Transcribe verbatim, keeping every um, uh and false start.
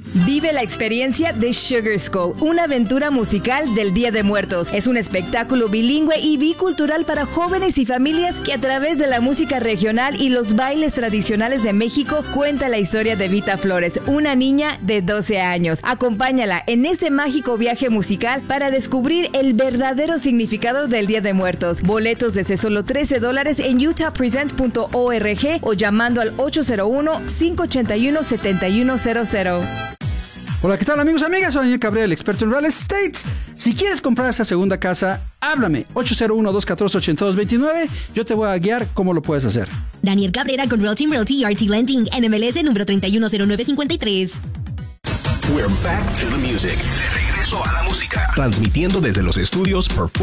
Vive la experiencia de Sugar Skull, una aventura musical del Día de Muertos. Es un espectáculo bilingüe y bicultural para jóvenes y familias que a través de la música regional y los bailes tradicionales de México cuenta la historia de Vita Flores, una niña de doce años. Acompáñala en ese mágico viaje musical para descubrir el verdadero significado del Día de Muertos. Boletos desde solo trece dólares en utah presents punto org o llamando al ocho cero uno, cinco ocho uno, siete uno cero cero. Hola, ¿qué tal, amigos y amigas? Soy Daniel Cabrera, el experto en real estate. Si quieres comprar esa segunda casa, háblame, ocho cero uno, dos uno cuatro, ocho dos dos nueve. Yo te voy a guiar cómo lo puedes hacer. Daniel Cabrera con Real Team Realty R T Lending, N M L S número tres uno cero nueve cinco tres. We're back to the music. De regreso a la música. Transmitiendo desde los estudios Perform